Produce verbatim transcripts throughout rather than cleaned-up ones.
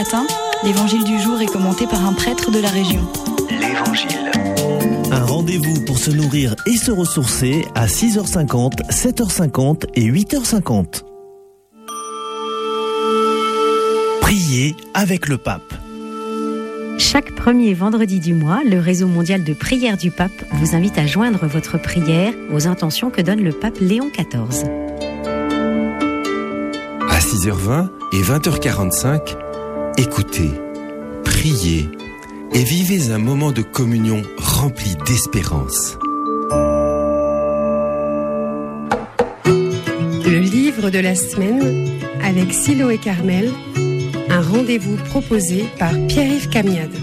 matin, l'évangile du jour est commenté par un prêtre de la région. L'Évangile. Un rendez-vous pour se nourrir et se ressourcer à six heures cinquante, sept heures cinquante et huit heures cinquante. Priez avec le pape. Chaque premier vendredi du mois, le réseau mondial de prière du pape vous invite à joindre votre prière aux intentions que donne le pape Léon quatorze. À six heures vingt et vingt heures quarante-cinq, écoutez, priez et vivez un moment de communion rempli d'espérance. Le livre de la semaine avec Silo et Carmel, un rendez-vous proposé par Pierre-Yves Camiade.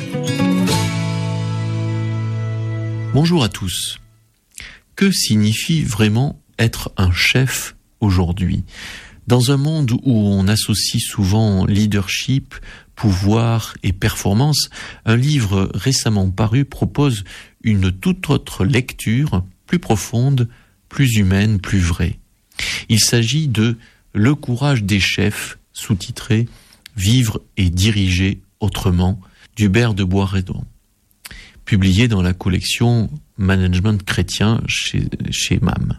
Bonjour à tous. Que signifie vraiment être un chef aujourd'hui ? Dans un monde où on associe souvent leadership, pouvoir et performance, un livre récemment paru propose une toute autre lecture, plus profonde, plus humaine, plus vraie. Il s'agit de Le courage des chefs, sous-titré « Vivre et diriger autrement » d'Hubert de Boisredon, publié dans la collection Management chrétien chez, chez M A M.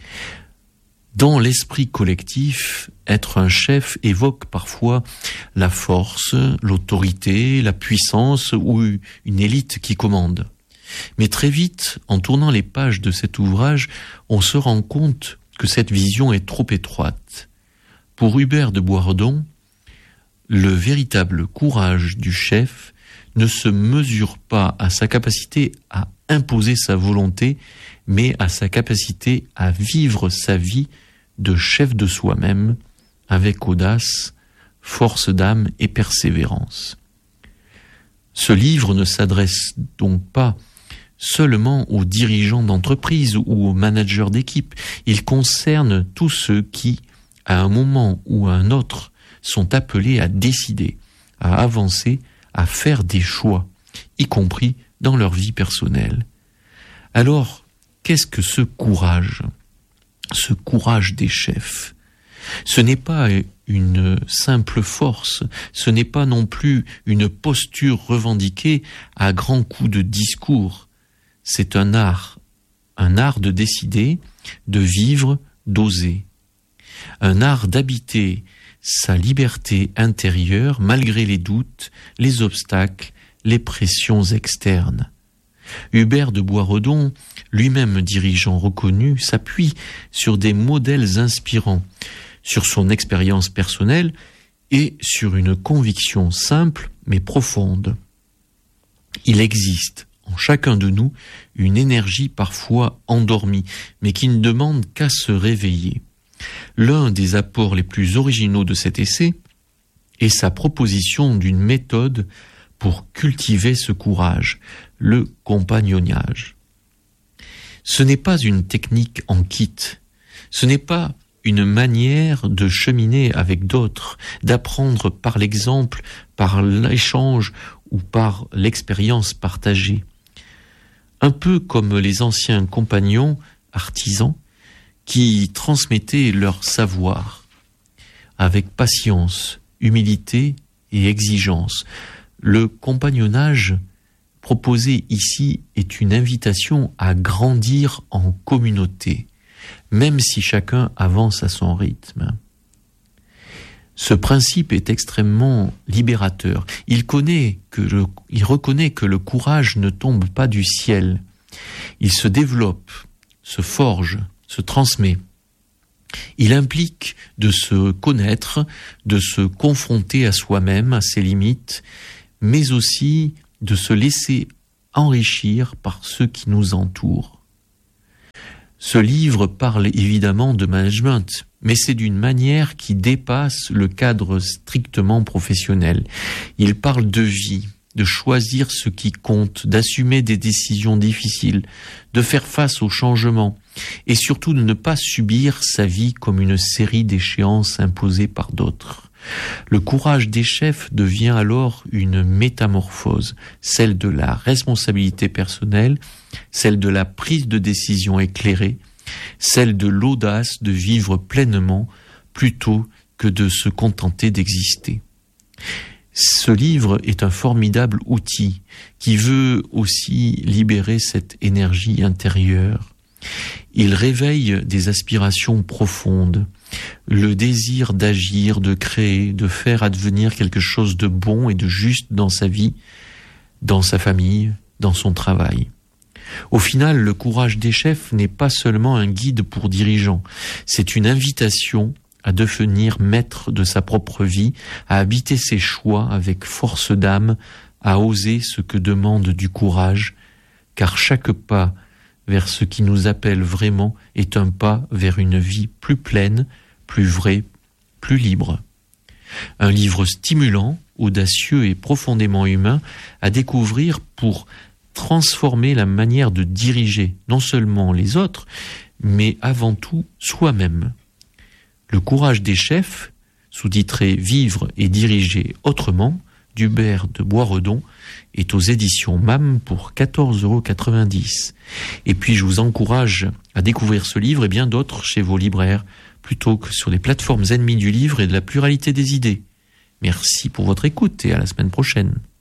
Dans l'esprit collectif, être un chef évoque parfois la force, l'autorité, la puissance ou une élite qui commande. Mais très vite, en tournant les pages de cet ouvrage, on se rend compte que cette vision est trop étroite. Pour Hubert de Boisredon, le véritable courage du chef ne se mesure pas à sa capacité à imposer sa volonté, mais à sa capacité à vivre sa vie de chef de soi-même, avec audace, force d'âme et persévérance. Ce livre ne s'adresse donc pas seulement aux dirigeants d'entreprise ou aux managers d'équipe. Il concerne tous ceux qui, à un moment ou à un autre, sont appelés à décider, à avancer, à faire des choix, y compris dans leur vie personnelle. Alors, qu'est-ce que ce courage ? Ce courage des chefs. Ce n'est pas une simple force, ce n'est pas non plus une posture revendiquée à grands coups de discours. C'est un art, un art de décider, de vivre, d'oser. Un art d'habiter sa liberté intérieure malgré les doutes, les obstacles, les pressions externes. Hubert de Boisredon, lui-même dirigeant reconnu, s'appuie sur des modèles inspirants, sur son expérience personnelle et sur une conviction simple mais profonde. Il existe en chacun de nous une énergie parfois endormie, mais qui ne demande qu'à se réveiller. L'un des apports les plus originaux de cet essai est sa proposition d'une méthode pour cultiver ce courage, le compagnonnage. Ce n'est pas une technique en kit, ce n'est pas une manière de cheminer avec d'autres, d'apprendre par l'exemple, par l'échange ou par l'expérience partagée. Un peu comme les anciens compagnons, artisans, qui transmettaient leur savoir avec patience, humilité et exigence. Le compagnonnage proposé ici est une invitation à grandir en communauté, même si chacun avance à son rythme. Ce principe est extrêmement libérateur. Il connaît que le, il reconnaît que le courage ne tombe pas du ciel. Il se développe, se forge, se transmet. Il implique de se connaître, de se confronter à soi-même, à ses limites, mais aussi de se laisser enrichir par ceux qui nous entourent. Ce livre parle évidemment de management, mais c'est d'une manière qui dépasse le cadre strictement professionnel. Il parle de vie, de choisir ce qui compte, d'assumer des décisions difficiles, de faire face aux changements, et surtout de ne pas subir sa vie comme une série d'échéances imposées par d'autres. Le courage des chefs devient alors une métamorphose, celle de la responsabilité personnelle, celle de la prise de décision éclairée, celle de l'audace de vivre pleinement plutôt que de se contenter d'exister. Ce livre est un formidable outil qui veut aussi libérer cette énergie intérieure. Il réveille des aspirations profondes, le désir d'agir, de créer, de faire advenir quelque chose de bon et de juste dans sa vie, dans sa famille, dans son travail. Au final, le courage des chefs n'est pas seulement un guide pour dirigeants, c'est une invitation à devenir maître de sa propre vie, à habiter ses choix avec force d'âme, à oser ce que demande du courage, car chaque pas vers ce qui nous appelle vraiment est un pas vers une vie plus pleine, plus vraie, plus libre. Un livre stimulant, audacieux et profondément humain à découvrir pour transformer la manière de diriger non seulement les autres, mais avant tout soi-même. Le courage des chefs, sous-titré « Vivre et diriger autrement » d'Hubert de Boisredon, est aux éditions M A M pour quatorze euros quatre-vingt-dix. Et puis je vous encourage à découvrir ce livre et bien d'autres chez vos libraires, plutôt que sur les plateformes ennemies du livre et de la pluralité des idées. Merci pour votre écoute et à la semaine prochaine.